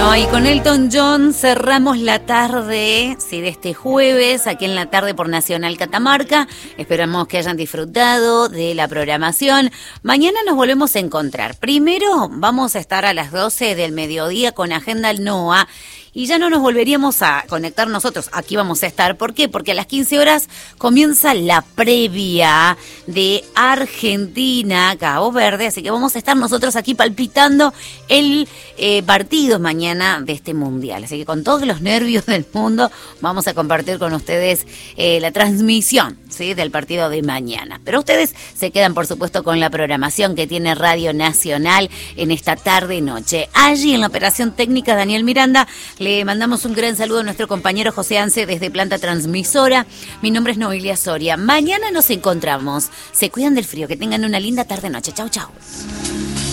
Bueno, y con Elton John cerramos la tarde, sí, de este jueves, aquí en la tarde por Nacional Catamarca. Esperamos que hayan disfrutado de la programación. Mañana nos volvemos a encontrar. Primero vamos a estar a las 12 del mediodía con Agenda al NOA. Y ya no nos volveríamos a conectar nosotros. Aquí vamos a estar. ¿Por qué? Porque a las 15 horas comienza la previa de Argentina, Cabo Verde. Así que vamos a estar nosotros aquí palpitando el partido mañana de este mundial. Así que con todos los nervios del mundo vamos a compartir con ustedes la transmisión, ¿sí?, del partido de mañana. Pero ustedes se quedan, por supuesto, con la programación que tiene Radio Nacional en esta tarde y noche. Allí en la operación técnica, Daniel Miranda. Le mandamos un gran saludo a nuestro compañero José Ance desde Planta Transmisora. Mi nombre es Noelia Soria. Mañana nos encontramos. Se cuidan del frío. Que tengan una linda tarde-noche. Chau, chau.